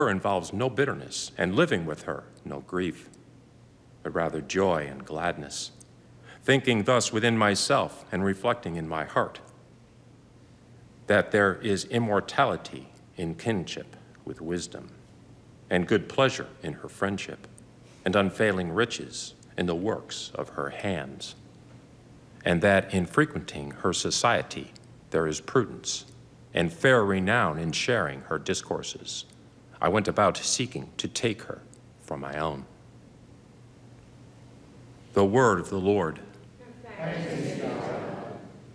involves no bitterness, and living with her no grief, but rather joy and gladness, thinking thus within myself and reflecting in my heart that there is immortality in kinship with wisdom, and good pleasure in her friendship, and unfailing riches in the works of her hands, and that in frequenting her society there is prudence, and fair renown in sharing her discourses. I went about seeking to take her for my own. The word of the Lord. Thanks be to God.